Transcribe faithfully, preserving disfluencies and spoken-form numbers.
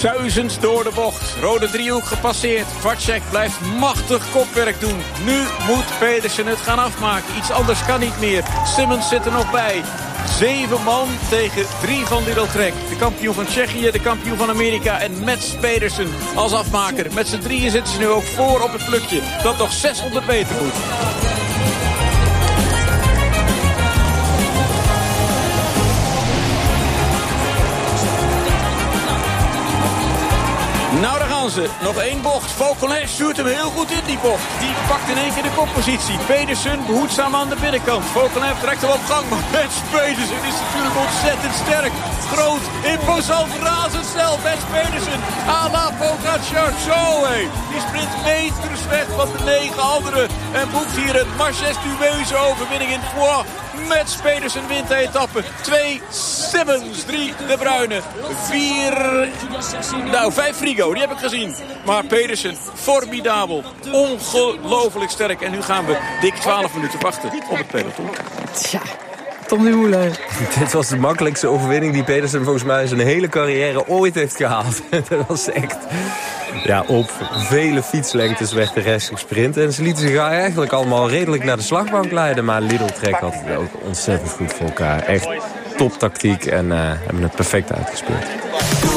suizend door de bocht. Rode driehoek gepasseerd. Vacek blijft machtig kopwerk doen. Nu moet Pedersen het gaan afmaken. Iets anders kan niet meer. Simmons zit er nog bij. Zeven man tegen drie van Lidl-Trek. De kampioen van Tsjechië, de kampioen van Amerika en Mats Pedersen als afmaker. Met z'n drieën zitten ze nu ook voor op het plukje dat nog zeshonderd meter moet. Nou, daar gaan ze. Nog één bocht. Fauconnet stuurt hem heel goed in die bocht. Die pakt in één keer de koppositie. Pedersen behoedzaam aan de binnenkant. Fauconnet trekt hem op gang. Maar Mats Pedersen is natuurlijk ontzettend sterk. Groot, imposant, razendsnel. Mats Pedersen à la Pogacar. Zo, hé. Die sprint meters weg van de negen anderen. En boekt hier een majestueuze overwinning in Foix. Mats Pedersen wint de etappe. Twee Simmons, drie De Bruyne, vier, nou vijf Frigo, die heb ik gezien. Maar Pedersen, formidabel, ongelooflijk sterk. En nu gaan we dik twaalf minuten wachten op het peloton. Tja, Tom Dumoulin. Dit was de makkelijkste overwinning die Pedersen volgens mij zijn hele carrière ooit heeft gehaald. Dat was echt... Ja, op vele fietslengtes werd de rest gesprint. En ze lieten zich eigenlijk allemaal redelijk naar de slagbank leiden. Maar Lidl-Trek had het ook ontzettend goed voor elkaar. Echt toptactiek en uh, hebben het perfect uitgespeeld.